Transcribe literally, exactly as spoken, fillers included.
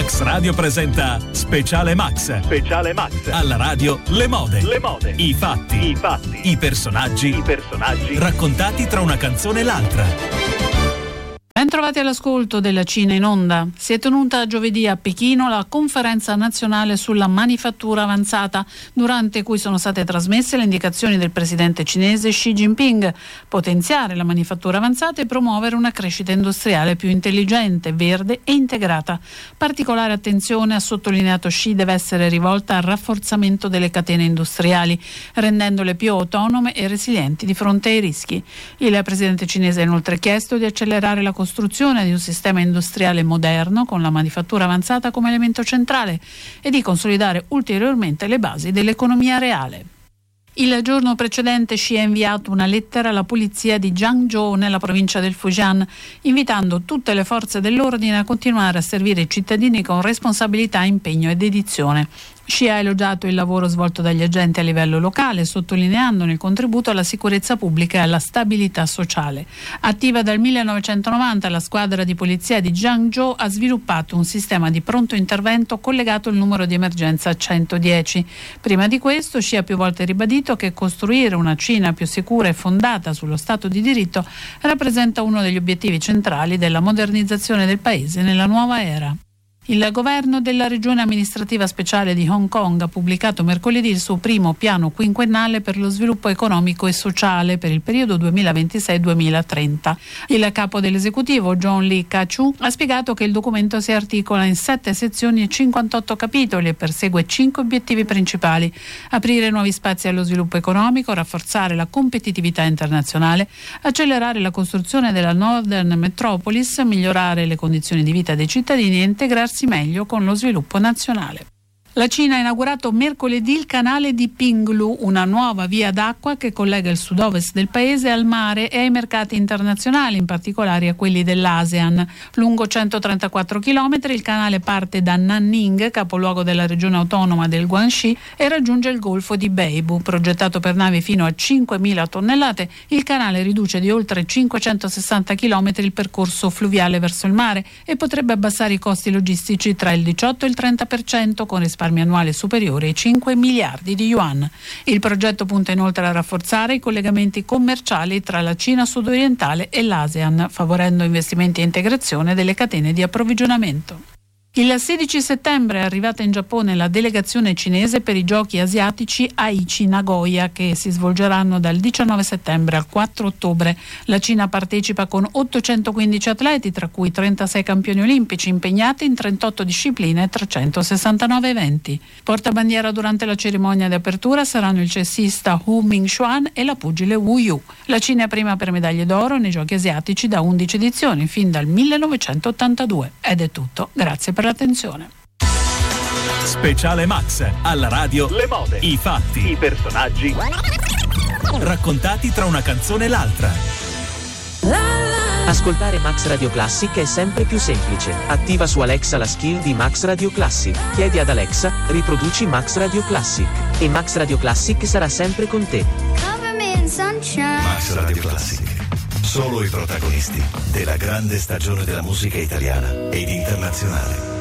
Max Radio presenta Speciale Max. Speciale Max. Alla radio le mode. Le mode. I fatti. I fatti. I personaggi. I personaggi. Raccontati tra una canzone e l'altra. Ben trovati all'ascolto della Cina in Onda. Si è tenuta giovedì a Pechino la conferenza nazionale sulla manifattura avanzata, durante cui sono state trasmesse le indicazioni del presidente cinese Xi Jinping: potenziare la manifattura avanzata e promuovere una crescita industriale più intelligente, verde e integrata. Particolare attenzione, ha sottolineato Xi, deve essere rivolta al rafforzamento delle catene industriali, rendendole più autonome e resilienti di fronte ai rischi. Il presidente cinese ha inoltre chiesto di accelerare la costruzione costruzione di un sistema industriale moderno con la manifattura avanzata come elemento centrale e di consolidare ulteriormente le basi dell'economia reale. Il giorno precedente Xi ha inviato una lettera alla polizia di Jiangzhou nella provincia del Fujian, invitando tutte le forze dell'ordine a continuare a servire i cittadini con responsabilità, impegno e dedizione. Xi ha elogiato il lavoro svolto dagli agenti a livello locale, sottolineandone il contributo alla sicurezza pubblica e alla stabilità sociale. Attiva dal millenovecentonovanta, la squadra di polizia di Jiangzhou ha sviluppato un sistema di pronto intervento collegato al numero di emergenza centodieci. Prima di questo, Xi ha più volte ribadito che costruire una Cina più sicura e fondata sullo Stato di diritto rappresenta uno degli obiettivi centrali della modernizzazione del paese nella nuova era. Il governo della regione amministrativa speciale di Hong Kong ha pubblicato mercoledì il suo primo piano quinquennale per lo sviluppo economico e sociale per il periodo duemilaventisei duemilatrenta. Il capo dell'esecutivo, John Lee Ka-chiu, ha spiegato che il documento si articola in sette sezioni e cinquantotto capitoli e persegue cinque obiettivi principali: aprire nuovi spazi allo sviluppo economico, rafforzare la competitività internazionale, accelerare la costruzione della Northern Metropolis, migliorare le condizioni di vita dei cittadini e integrarsi meglio con lo sviluppo nazionale. La Cina ha inaugurato mercoledì il canale di Pinglu, una nuova via d'acqua che collega il sud-ovest del paese al mare e ai mercati internazionali, in particolare a quelli dell'ASEAN. Lungo centotrentaquattro chilometri, il canale parte da Nanning, capoluogo della regione autonoma del Guangxi, e raggiunge il golfo di Beibu. Progettato per navi fino a cinquemila tonnellate, il canale riduce di oltre cinquecentosessanta chilometri il percorso fluviale verso il mare e potrebbe abbassare i costi logistici tra il diciotto e il trenta per cento, con risparmi annuale superiore ai cinque miliardi di yuan. Il progetto punta inoltre a rafforzare i collegamenti commerciali tra la Cina sudorientale e l'ASEAN, favorendo investimenti e integrazione delle catene di approvvigionamento. Il sedici settembre è arrivata in Giappone la delegazione cinese per i giochi asiatici Aichi Nagoya, che si svolgeranno dal diciannove settembre al quattro ottobre. La Cina partecipa con ottocentoquindici atleti, tra cui trentasei campioni olimpici impegnati in trentotto discipline e trecentosessantanove eventi. Portabandiera durante la cerimonia di apertura saranno il cestista Hu Mingxuan e la pugile Wu Yu. La Cina è prima per medaglie d'oro nei giochi asiatici da undici edizioni, fin dal millenovecentottantadue. Ed è tutto, grazie per l'attenzione. Speciale Max, alla radio le mode, i fatti, i personaggi, raccontati tra una canzone e l'altra. Ascoltare Max Radio Classic è sempre più semplice. Attiva su Alexa la skill di Max Radio Classic. Chiedi ad Alexa, riproduci Max Radio Classic. E Max Radio Classic sarà sempre con te. Max Radio Classic. Solo i protagonisti della grande stagione della musica italiana ed internazionale.